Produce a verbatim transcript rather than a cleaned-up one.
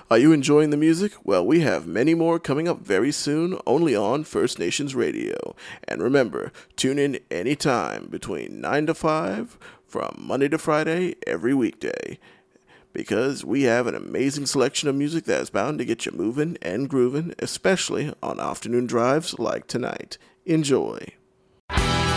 Are you enjoying the music? Well, we have many more coming up very soon, only on First Nations Radio. And remember, tune in anytime between nine to five from Monday to Friday every weekday. Because we have an amazing selection of music that is bound to get you moving and grooving, especially on afternoon drives like tonight. Enjoy.